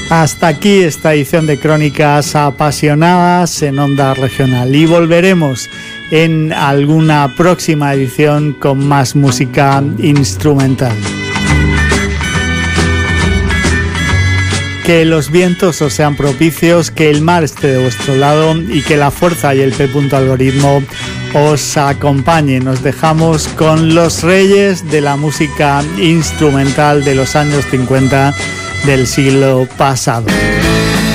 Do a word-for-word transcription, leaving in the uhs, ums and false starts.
Hasta aquí esta edición de Crónicas Apasionadas en Onda Regional y volveremos en alguna próxima edición con más música instrumental. Que los vientos os sean propicios, que el mar esté de vuestro lado y que la fuerza y el P. Algoritmo os acompañen. Nos dejamos con los reyes de la música instrumental de los años cincuenta del siglo pasado.